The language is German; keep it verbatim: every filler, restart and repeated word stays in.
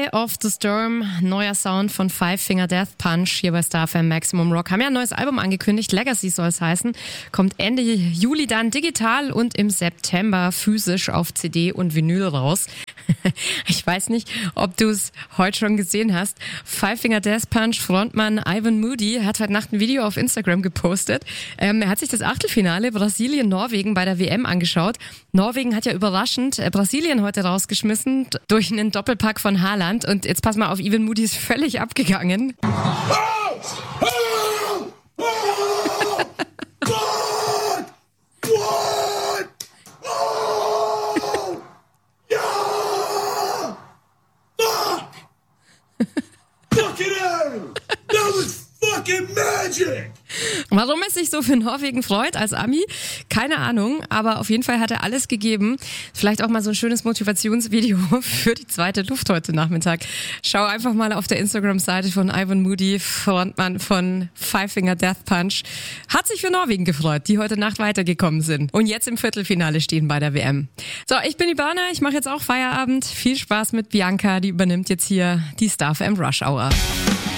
Eye of the Storm, neuer Sound von Five Finger Death Punch hier bei Star F M Maximum Rock. Haben ja ein neues Album angekündigt, Legacy soll es heißen. Kommt Ende Juli dann digital und im September physisch auf C D und Vinyl raus. Ich weiß nicht, ob du es heute schon gesehen hast. Five Finger Death Punch Frontmann Ivan Moody hat heute Nacht ein Video auf Instagram gepostet. Ähm, er hat sich das Achtelfinale Brasilien-Norwegen bei der W M angeschaut. Norwegen hat ja überraschend äh, Brasilien heute rausgeschmissen durch einen Doppelpack von Haaland. Und jetzt pass mal auf, Ivan Moody ist völlig abgegangen. Warum es sich so für Norwegen freut als Ami, keine Ahnung, aber auf jeden Fall hat er alles gegeben. Vielleicht auch mal so ein schönes Motivationsvideo für die zweite Luft heute Nachmittag. Schau einfach mal auf der Instagram-Seite von Ivan Moody, Frontmann von Five Finger Death Punch. Hat sich für Norwegen gefreut, die heute Nacht weitergekommen sind und jetzt im Viertelfinale stehen bei der W M. So, ich bin die Berner, ich mache jetzt auch Feierabend. Viel Spaß mit Bianca, die übernimmt jetzt hier die Star F M Rush Hour.